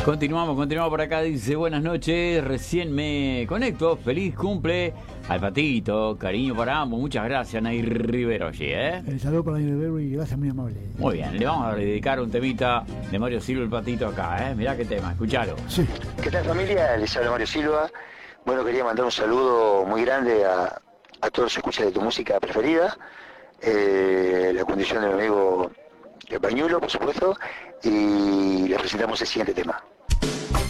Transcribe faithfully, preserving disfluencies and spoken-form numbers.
Continuamos, continuamos por acá, dice buenas noches, recién me conecto, feliz cumple al Patito, cariño para ambos, muchas gracias Nair Rivero allí, ¿eh? El saludo para Nair Rivero y gracias, muy amable. Muy bien, le vamos a dedicar un temita de Mario Silva el Patito acá, ¿eh? Mirá qué tema, escuchalo. Sí. ¿Qué tal familia? Les habla Mario Silva. Bueno, quería mandar un saludo muy grande a, a todos los escuchas de tu música preferida, eh, la condición de mi amigo El Pañuelo, por supuesto, y les presentamos el siguiente tema.